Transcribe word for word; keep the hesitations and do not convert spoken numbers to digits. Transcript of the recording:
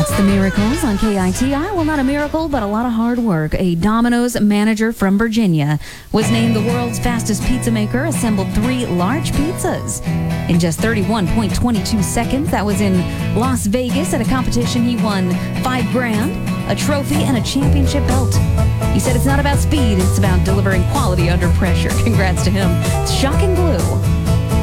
That's the Miracles on K I T I. Well, not a miracle, but a lot of hard work. A Domino's manager from Virginia was named the world's fastest pizza maker, assembled three large pizzas in just thirty-one point two two seconds. That was in Las Vegas at a competition. He won five grand, a trophy, and a championship belt. He said it's not about speed, it's about delivering quality under pressure. Congrats to him. It's Shock and Glue.